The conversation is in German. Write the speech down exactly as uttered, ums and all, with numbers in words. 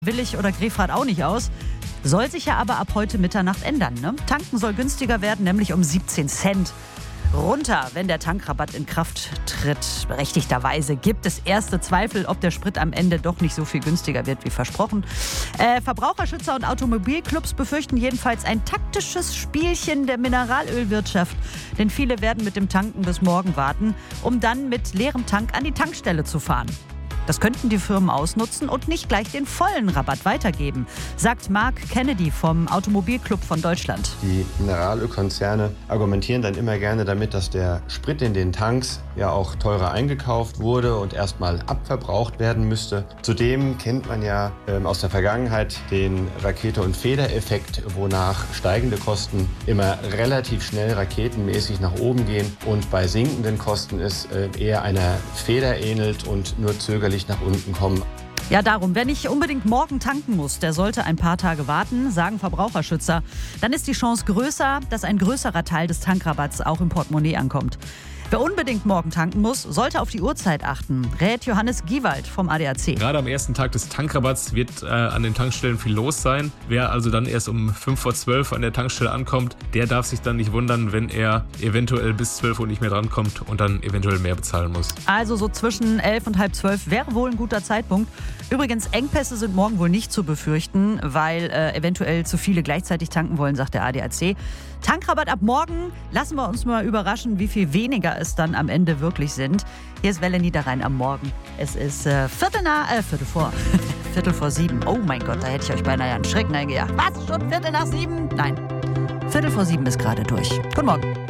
Willig oder Grefrath auch nicht aus. Soll sich ja aber ab heute Mitternacht ändern. Ne? Tanken soll günstiger werden, nämlich um siebzehn Cent. Runter, wenn der Tankrabatt in Kraft tritt. Berechtigterweise gibt es erste Zweifel, ob der Sprit am Ende doch nicht so viel günstiger wird wie versprochen. Äh, Verbraucherschützer und Automobilclubs befürchten jedenfalls ein taktisches Spielchen der Mineralölwirtschaft. Denn viele werden mit dem Tanken bis morgen warten, um dann mit leerem Tank an die Tankstelle zu fahren. Das könnten die Firmen ausnutzen und nicht gleich den vollen Rabatt weitergeben, sagt Mark Kennedy vom Automobilclub von Deutschland. Die Mineralölkonzerne argumentieren dann immer gerne damit, dass der Sprit in den Tanks ja auch teurer eingekauft wurde und erstmal abverbraucht werden müsste. Zudem kennt man ja ähm, aus der Vergangenheit den Rakete- und Federeffekt, wonach steigende Kosten immer relativ schnell raketenmäßig nach oben gehen und bei sinkenden Kosten es äh, eher einer Feder ähnelt und nur zögerlich nach unten kommen. Ja, darum, wer nicht unbedingt morgen tanken muss, der sollte ein paar Tage warten, sagen Verbraucherschützer. Dann ist die Chance größer, dass ein größerer Teil des Tankrabatts auch im Portemonnaie ankommt. Wer unbedingt morgen tanken muss, sollte auf die Uhrzeit achten, rät Johannes Giewald vom A D A C. Gerade am ersten Tag des Tankrabatts wird äh, an den Tankstellen viel los sein. Wer also dann erst um fünf vor zwölf an der Tankstelle ankommt, der darf sich dann nicht wundern, wenn er eventuell bis zwölf Uhr nicht mehr drankommt und dann eventuell mehr bezahlen muss. Also so zwischen elf und halb zwölf wäre wohl ein guter Zeitpunkt. Übrigens, Engpässe sind morgen wohl nicht zu befürchten, weil äh, eventuell zu viele gleichzeitig tanken wollen, sagt der A D A C. Tankrabatt ab morgen. Lassen wir uns mal überraschen, wie viel weniger es dann am Ende wirklich sind. Hier ist Welle Niederrhein am Morgen. Es ist äh, Viertel nach, äh, Viertel vor, Viertel vor sieben. Oh mein Gott, da hätte ich euch beinahe einen Schrecken eingejagt. Was, schon Viertel nach sieben? Nein, Viertel vor sieben ist gerade durch. Guten Morgen.